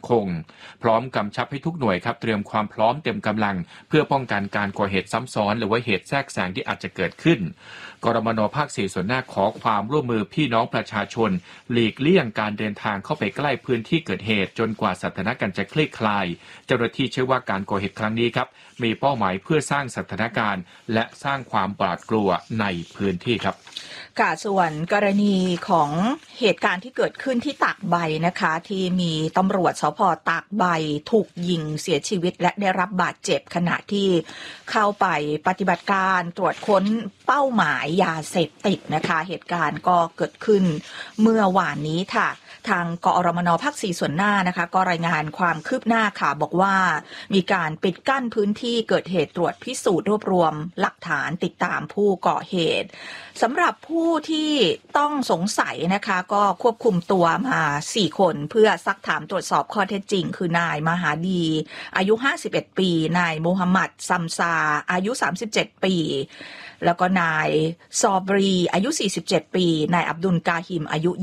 คงพร้อมกำชับให้ทุกหน่วยครับเตรียมความพร้อมเต็มกำลังเพื่อป้องกันการก่อเหตุซ้ำซ้อนหรือว่าเหตุแทรกแซงที่อาจจะเกิดขึ้นกรมน.ภาค 4 ส่วนหน้าขอความร่วมมือพี่น้องประชาชนหลีกเลี่ยงการเดินทางเข้าไปใกล้พื้นที่เกิดเหตุจนกว่าสถานการณ์จะคลี่คลายเจ้าหน้าที่เชื่อว่าการก่อเหตุครั้งนี้ครับมีเป้าหมายเพื่อสร้างสถานการณ์และสร้างความหวาดกลัวในพื้นที่ครับค่ะส่วนกรณีของเหตุการณ์ที่เกิดขึ้นที่ตากใบนะคะที่มีตำรวจสภ.ตากใบถูกยิงเสียชีวิตและได้รับบาดเจ็บขณะที่เข้าไปปฏิบัติการตรวจค้นเป้าหมายยาเสพติดนะคะเหตุการณ์ก็เกิดขึ้นเมื่อวานนี้ค่ะทางกอรมน.ภาค 4 ส่วนหน้านะคะก็รายงานความคืบหน้าค่ะบอกว่ามีการปิดกั้นพื้นที่เกิดเหตุตรวจพิสูจน์รวบรวมหลักฐานติดตามผู้ก่อเหตุสำหรับผู้ที่ต้องสงสัยนะคะก็ควบคุมตัวมา4คนเพื่อซักถามตรวจสอบข้อเท็จจริงคือนายมหาดีอายุ51ปีนายมูฮัมหมัดซัมซาอายุ37ปีแล้วก็นายซอบรีอายุ47ปีนายอับดุลกาฮิมอายุ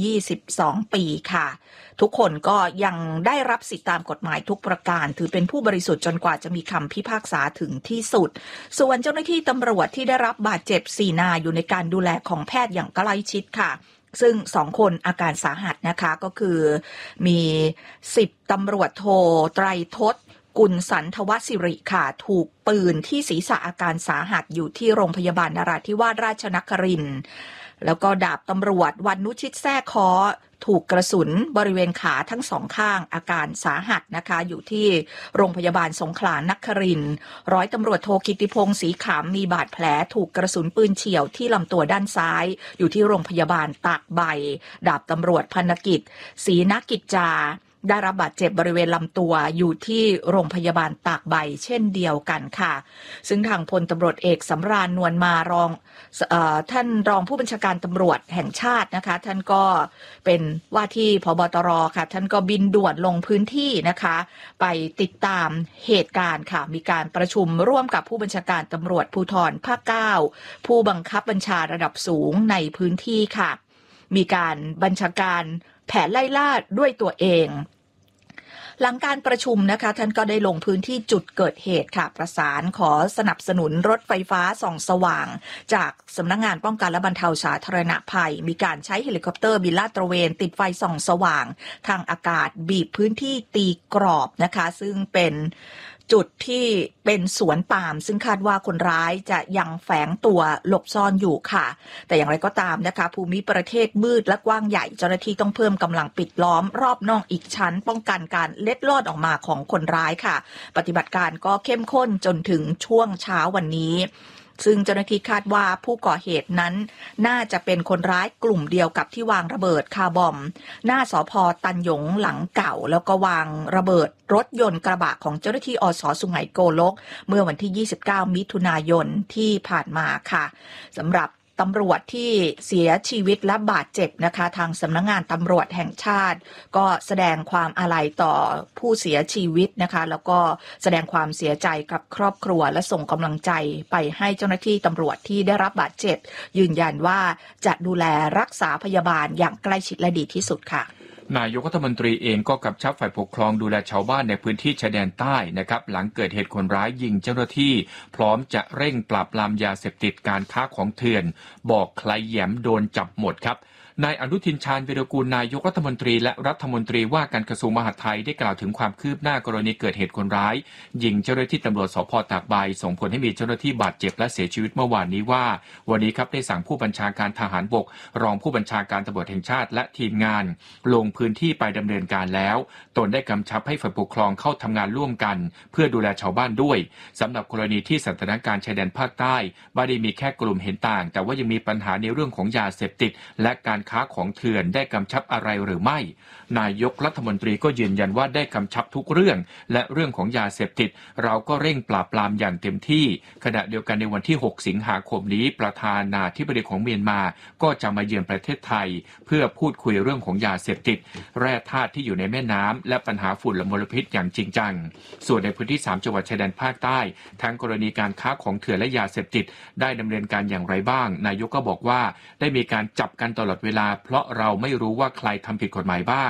22ปีค่ะทุกคนก็ยังได้รับสิทธิตามกฎหมายทุกประการถือเป็นผู้บริสุทธิ์จนกว่าจะมีคำพิพากษาถึงที่สุดส่วนเจ้าหน้าที่ตำรวจที่ได้รับบาดเจ็บ4นายอยู่ในการดูแลของแพทย์อย่างใกล้ชิดค่ะซึ่ง2คนอาการสาหัสนะคะก็คือมี10ตำรวจโทไตรทศกุลสันทวสิริค่ะถูกปืนที่ศีรษะอาการสาหัสอยู่ที่โรงพยาบาลนราธิวาสราชนครินทร์แล้วก็ดาบตำรวจวรรณุชิตแท้ค้อถูกกระสุนบริเวณขาทั้งสองข้างอาการสาหัสนะคะอยู่ที่โรงพยาบาลสงขลานครินทร์ร้อยตำรวจโทกิติพงศ์ศรีขามมีบาดแผลถูกกระสุนปืนเฉี่ยวที่ลำตัวด้านซ้ายอยู่ที่โรงพยาบาลตากใบดาบตำรวจพรรณกิจศรีนกิจจาได้รับบาดเจ็บบริเวณลำตัวอยู่ที่โรงพยาบาลตากใบเช่นเดียวกันค่ะซึ่งทางพลตำรวจเอกสำราญนวลมารองท่านรองผู้บัญชาการตำรวจแห่งชาตินะคะท่านก็เป็นว่าที่ผบ.ตร.ค่ะท่านก็บินด่วนลงพื้นที่นะคะไปติดตามเหตุการณ์ค่ะมีการประชุมร่วมกับผู้บัญชาการตำรวจภูธรภาค 9ผู้บังคับบัญชาระดับสูงในพื้นที่ค่ะมีการบัญชาการแผนไล่ล่าด้วยตัวเองหลังการประชุมนะคะท่านก็ได้ลงพื้นที่จุดเกิดเหตุค่ะประสานขอสนับสนุนรถไฟฟ้าส่องสว่างจากสำนักงานป้องกันและบรรเทาสาธารณภัยมีการใช้เฮลิคอปเตอร์บินลาดตระเวนติดไฟส่องสว่างทางอากาศบีบพื้นที่ตีกรอบนะคะซึ่งเป็นจุดที่เป็นสวนปาล์มซึ่งคาดว่าคนร้ายจะยังแฝงตัวหลบซ่อนอยู่ค่ะแต่อย่างไรก็ตามนะคะภูมิประเทศมืดและกว้างใหญ่เจ้าหน้าที่ต้องเพิ่มกำลังปิดล้อมรอบนอกอีกชั้นป้องกันการเล็ดลอดออกมาของคนร้ายค่ะปฏิบัติการก็เข้มข้นจนถึงช่วงเช้าวันนี้ซึ่งเจ้าหน้าที่คาดว่าผู้ก่อเหตุนั้นน่าจะเป็นคนร้ายกลุ่มเดียวกับที่วางระเบิดคาร์บอมหน้าสภ.ตันหยงหลังเก่าแล้วก็วางระเบิดรถยนต์กระบะของเจ้าหน้าที่อส.สุไหงโกลกเมื่อวันที่29มิถุนายนที่ผ่านมาค่ะสำหรับตำรวจที่เสียชีวิตและบาดเจ็บนะคะทางสำนักงานตำรวจแห่งชาติก็แสดงความอาลัยต่อผู้เสียชีวิตนะคะแล้วก็แสดงความเสียใจกับครอบครัวและส่งกำลังใจไปให้เจ้าหน้าที่ตำรวจที่ได้รับบาดเจ็บยืนยันว่าจะดูแลรักษาพยาบาลอย่างใกล้ชิดและดีที่สุดค่ะนายกรัฐมนตรีเองก็กำชับฝ่ายปกครองดูแลชาวบ้านในพื้นที่ชายแดนใต้นะครับหลังเกิดเหตุคนร้ายยิงเจ้าหน้าที่พร้อมจะเร่งปราบปรามยาเสพติดการค้าของเถื่อนบอกใครแหยมโดนจับหมดครับนายอนุทินชาญวีรกูลนายกรัฐมนตรีและรัฐมนตรีว่าการกระทรวงมหาดไทยได้กล่าวถึงความคืบหน้ากรณีเกิดเหตุคนร้ายยิงเจ้าหน้าที่ตำรวจสภ.ตากใบส่งผลให้มีเจ้าหน้าที่บาดเจ็บและเสียชีวิตเมื่อวานนี้ว่าวันนี้ครับได้สั่งผู้บัญชาการทหารบกรองผู้บัญชาการตำรวจแห่งชาติและทีมงานลงพื้นที่ไปดำเนินการแล้วตนได้กำชับให้ฝ่ายปกครองเข้าทำงานร่วมกันเพื่อดูแลชาวบ้านด้วยสำหรับกรณีที่สถานการณ์ชายแดนภาคใต้ไม่ได้มีแค่กลุ่มเห็นต่างแต่ว่ายังมีปัญหาในเรื่องของยาเสพติดและการค้าของเถื่อนได้กำชับอะไรหรือไม่นายกรัฐมนตรีก็ยืนยันว่าได้กำชับทุกเรื่องและเรื่องของยาเสพติดเราก็เร่งปราบปรามอย่างเต็มที่ขณะเดียวกันในวันที่6สิงหาคมนี้ประธานาธิบดีของเมียนมาก็จะมาเยือนประเทศไทยเพื่อพูดคุยเรื่องของยาเสพติดแร่ธาตุที่อยู่ในแม่น้ำและปัญหาฝุ่นและมลพิษอย่างจริงจังส่วนในพื้นที่3จังหวัดชายแดนภาคใต้ทั้งกรณีการค้าของเถื่อนและยาเสพติดได้ดำเนินการอย่างไรบ้างนายกก็บอกว่าได้มีการจับกันตลอดเวลาเพราะเราไม่รู้ว่าใครทำผิดกฎหมายบ้าง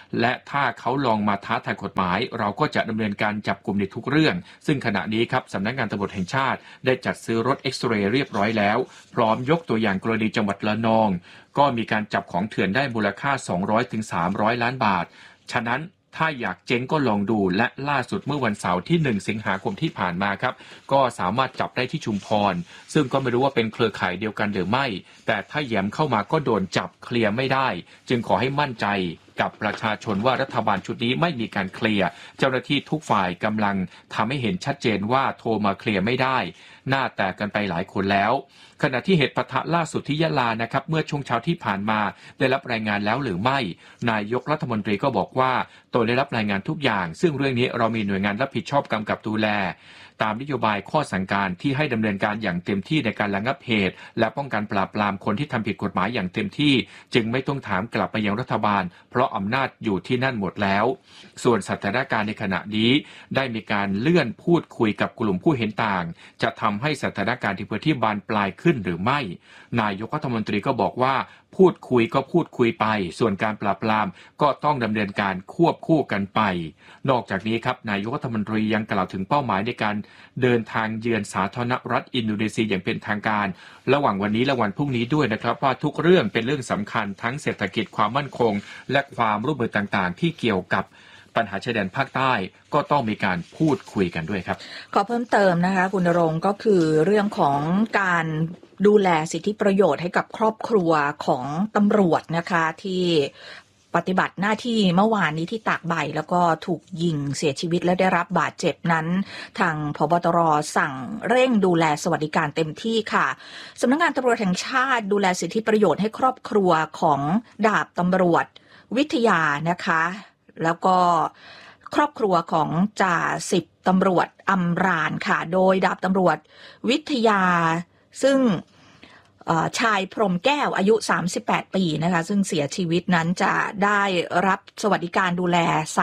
และถ้าเขาลองมาท้าทายกฎหมายเราก็จะดำเนินการจับกลุ่มในทุกเรื่องซึ่งขณะนี้ครับสำนักงานตำรวจแห่งชาติได้จัดซื้อรถเอ็กซเรย์เรียบร้อยแล้วพร้อมยกตัวอย่างกรณีจังหวัดระนองก็มีการจับของเถื่อนได้มูลค่า 200-300 ล้านบาทฉะนั้นถ้าอยากเจ๊งก็ลองดูและล่าสุดเมื่อวันเสาร์ที่1สิงหาคมที่ผ่านมาครับก็สามารถจับได้ที่ชุมพรซึ่งก็ไม่รู้ว่าเป็นเครือข่ายเดียวกันหรือไม่แต่ถ้าแหย้มเข้ามาก็โดนจับเคลียร์ไม่ได้จึงขอให้มั่นใจกับประชาชนว่ารัฐบาลชุดนี้ไม่มีการเคลียร์เจ้าหน้าที่ทุกฝ่ายกำลังทำให้เห็นชัดเจนว่าโทรมาเคลียร์ไม่ได้หน้าแตกกันไปหลายคนแล้วขณะที่เหตุปะทะล่าสุดที่ยะลานะครับเมื่อช่วงเช้าที่ผ่านมาได้รับรายงานแล้วหรือไม่นายกรัฐมนตรีก็บอกว่าตนได้รับรายงานทุกอย่างซึ่งเรื่องนี้เรามีหน่วยงานรับผิดชอบกำกับดูแลตามนโยบายข้อสั่งการที่ให้ดำเนินการอย่างเต็มที่ในการระงับเหตุและป้องกันปราบปรามคนที่ทำผิดกฎหมายอย่างเต็มที่จึงไม่ต้องถามกลับไปยังรัฐบาลเพราะอำนาจอยู่ที่นั่นหมดแล้วส่วนสถานการณ์ในขณะนี้ได้มีการเลื่อนพูดคุยกับกลุ่มผู้เห็นต่างจะทำให้สถานการณ์ที่พื้นที่บานปลายขึ้นหรือไม่นายกรัฐมนตรีก็บอกว่าพูดคุยก็พูดคุยไปส่วนการปราบปรามก็ต้องดำเนินการควบคู่กันไปนอกจากนี้ครับนายกรัฐมนตรียังกล่าวถึงเป้าหมายในการเดินทางเยือนสาธารณรัฐอินโดนีเซียอย่างเป็นทางการระหว่างวันนี้และวันพรุ่งนี้ด้วยนะครับว่าทุกเรื่องเป็นเรื่องสำคัญทั้งเศรษฐกิจความมั่นคงและความร่วมมือต่างๆที่เกี่ยวกับปัญหาชายแดนภาคใต้ก็ต้องมีการพูดคุยกันด้วยครับขอเพิ่มเติมนะคะคุณณรงค์ก็คือเรื่องของการดูแลสิทธิประโยชน์ให้กับครอบครัวของตำรวจนะคะที่ปฏิบัติหน้าที่เมื่อวานนี้ที่ตากใบแล้วก็ถูกยิงเสียชีวิตและได้รับบาดเจ็บนั้นทางผบ.ตร.สั่งเร่งดูแลสวัสดิการเต็มที่ค่ะสำนักงานตำรวจแห่งชาติดูแลสิทธิประโยชน์ให้ครอบครัวของดาบตำรวจวิทยานะคะแล้วก็ครอบครัวของจ่าสิบตำรวจอำราญค่ะโดยดาบตำรวจวิทยาซึ่งชายพรหมแก้วอายุ38ปีนะคะซึ่งเสียชีวิตนั้นจะได้รับสวัสดิการดูแล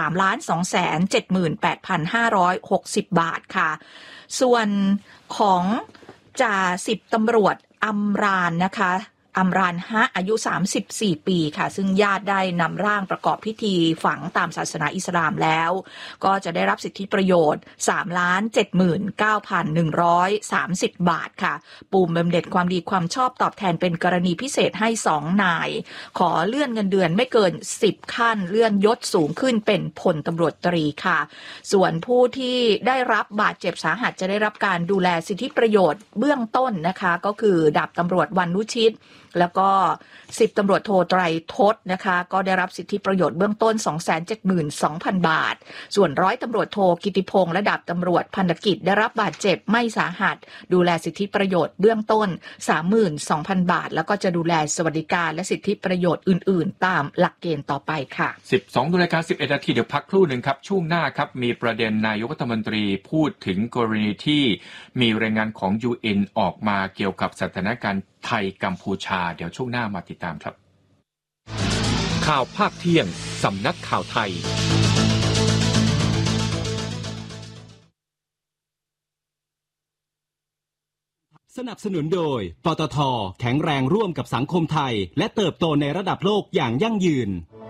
3,278,560 บาทค่ะส่วนของจ่าสิบตำรวจอำราญนะคะอัมรานฮะอายุ34ปีค่ะซึ่งญาติได้นำร่างประกอบพิธีฝังตามศาสนาอิสลามแล้วก็จะได้รับสิทธิประโยชน์ 3,79,130 บาทค่ะปูมบำเหน็จความดีความชอบตอบแทนเป็นกรณีพิเศษให้2นายขอเลื่อนเงินเดือนไม่เกิน10ขั้นเลื่อนยศสูงขึ้นเป็นพลตำรวจตรีค่ะส่วนผู้ที่ได้รับบาดเจ็บสาหัสจะได้รับการดูแลสิทธิประโยชน์เบื้องต้นนะคะก็คือดาบตำรวจวรรณุชิตแล้วก็10ตำรวจโทไตรทศนะคะก็ได้รับสิทธิประโยชน์เบื้องต้น 272,000 บาทส่วนร้อยตำรวจโทกิติพงษ์และดาบตำรวจพันธกิจได้รับบาดเจ็บไม่สาหัสดูแลสิทธิประโยชน์เบื้องต้น 32,000 บาทแล้วก็จะดูแลสวัสดิการและสิทธิประโยชน์อื่นๆตามหลักเกณฑ์ต่อไปค่ะ 12:11 นาทีเดี๋ยวพักครู่หนึ่งครับช่วงหน้าครับมีประเด็นนายกรัฐมนตรีพูดถึงกรณีที่มีรายงานของ UN ออกมาเกี่ยวกับสถานการณ์ไทยกัมพูชาเดี๋ยวช่วงหน้ามาติดตามครับข่าวภาคเที่ยงสำนักข่าวไทยสนับสนุนโดยปตท.แข็งแรงร่วมกับสังคมไทยและเติบโตในระดับโลกอย่างยั่งยืน